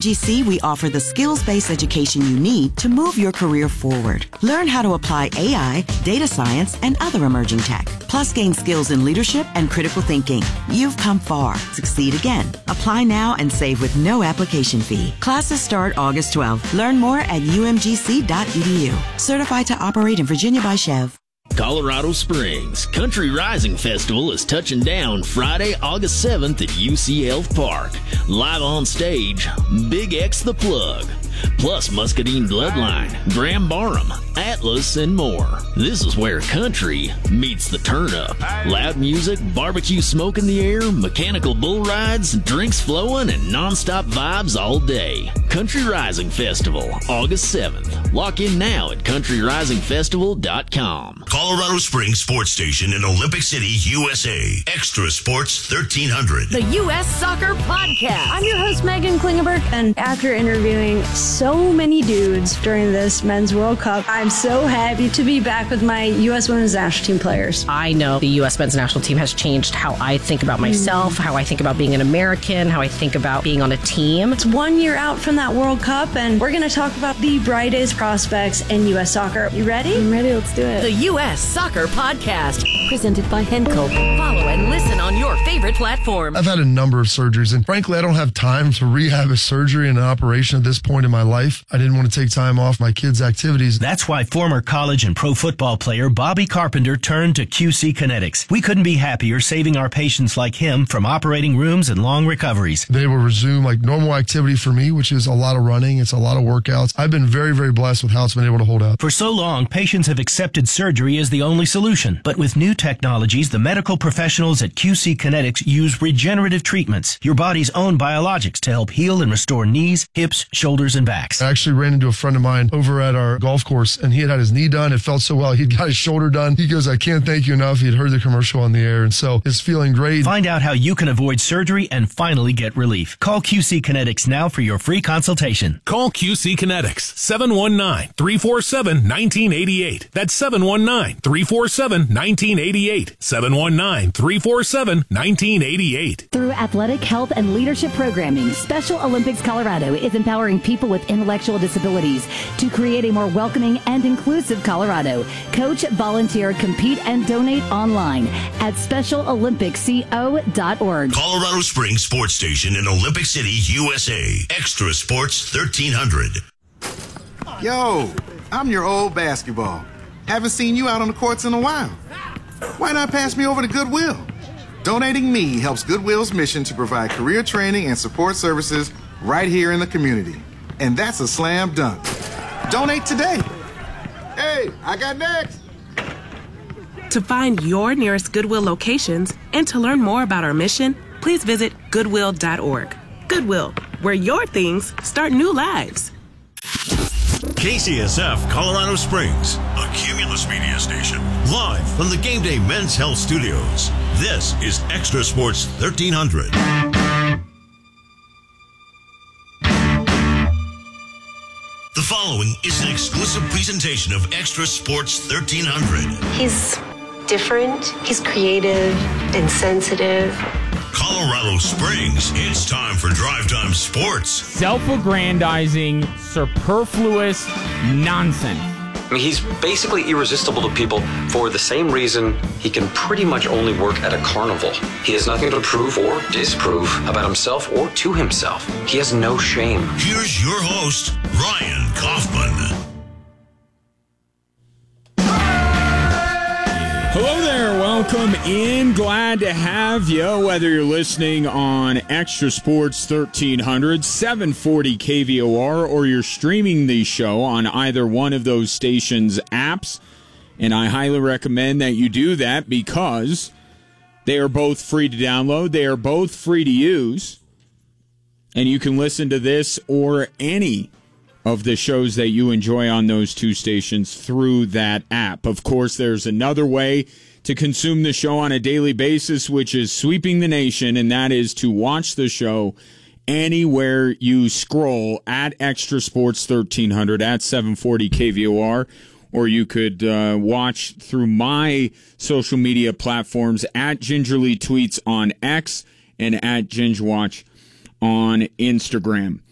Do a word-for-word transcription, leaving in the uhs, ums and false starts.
G C, we offer the skills-based education you need to move your career forward. Learn how to apply A I, data science, and other emerging tech. Plus, gain skills in leadership and critical thinking. You've come far. Succeed again. Apply now and save with no application fee. Classes start August twelfth. Learn more at u m g c dot e d u. Certified to operate in Virginia by Chev. Colorado Springs Country Rising Festival is touching down Friday, August seventh at U C Health Park. Live on stage, Big X the Plug, plus Muscadine Bloodline, Graham Barham, Atlas, and more. This is where country meets the turn-up. Loud music, barbecue smoke in the air, mechanical bull rides, drinks flowing, and non-stop vibes all day. Country Rising Festival, August seventh. Lock in now at country rising festival dot com. Colorado Springs Sports Station in Olympic City, U S A. Extra Sports thirteen hundred. The U S Soccer Podcast. I'm your host, Megan Klingenberg, and after interviewing so many dudes during this Men's World Cup, I'm so happy to be back with my U S Women's National Team players. I know the U S Men's National Team has changed how I think about myself, mm. how I think about being an American, how I think about being on a team. It's one year out from that World Cup, and we're going to talk about the brightest prospects in U S soccer. You ready? I'm ready. Let's do it. The U S Soccer Podcast, presented by Henkel. Follow and listen on your favorite platform. I've had a number of surgeries, and frankly, I don't have time to rehab a surgery and an operation at this point in my life. I didn't want to take time off my kids' activities. That's why former college and pro football player Bobby Carpenter turned to Q C Kinetics. We couldn't be happier saving our patients like him from operating rooms and long recoveries. They will resume like normal activity for me, which is a lot of running. It's a lot of workouts. I've been very, very blessed with how it's been able to hold up. For so long, patients have accepted surgery as the only solution. But with new technologies, the medical professionals at Q C Kinetics use regenerative treatments, your body's own biologics, to help heal and restore knees, hips, shoulders, and backs. I actually ran into a friend of mine over at our golf course, and he had had his knee done. It felt so well. He'd got his shoulder done. He goes, I can't thank you enough. He'd heard the commercial on the air, and so it's feeling great. Find out how you can avoid surgery and finally get relief. Call Q C Kinetics now for your free consultation. Call Q C Kinetics, seven one nine, three four seven, one nine eight eight. That's seven one nine, three four seven, one nine eight eight. seven one nine, three four seven, one nine eight eight. Through athletic, health, and leadership programming, Special Olympics Colorado is empowering people with intellectual disabilities to create a more welcoming and inclusive Colorado. Coach, volunteer, compete, and donate online at special olympics co dot org. Colorado Springs Sports Station in Olympic City, U S A. Extra Sports thirteen hundred. Yo, I'm your old basketball. Haven't seen you out on the courts in a while. Why not pass me over to Goodwill? Donating me helps Goodwill's mission to provide career training and support services right here in the community. And that's a slam dunk. Donate today. Hey, I got next. To find your nearest Goodwill locations and to learn more about our mission, please visit goodwill dot org. Goodwill, where your things start new lives. K C S F Colorado Springs, a Cumulus media station, live from the Game Day Men's Health Studios. This is Extra Sports thirteen hundred. The following is an exclusive presentation of Extra Sports thirteen hundred. He's different, he's creative and sensitive. Colorado Springs, it's time for Drive Time Sports. Self-aggrandizing, superfluous nonsense. I mean, he's basically irresistible to people for the same reason he can pretty much only work at a carnival. He has nothing to prove or disprove about himself or to himself. He has no shame. Here's your host, Ryan Kaufman. Hello there, welcome in. Glad to have you, whether you're listening on Extra Sports thirteen hundred, seven forty K V O R, or you're streaming the show on either one of those stations' apps. And I highly recommend that you do that because they are both free to download. They are both free to use. And you can listen to this or any of the shows that you enjoy on those two stations through that app. Of course, there's another way to consume the show on a daily basis, which is sweeping the nation, and that is to watch the show anywhere you scroll at Extra Sports thirteen hundred, at seven forty K V O R, or you could uh, watch through my social media platforms at Gingerly Tweets on X and at Gingewatch on Instagram.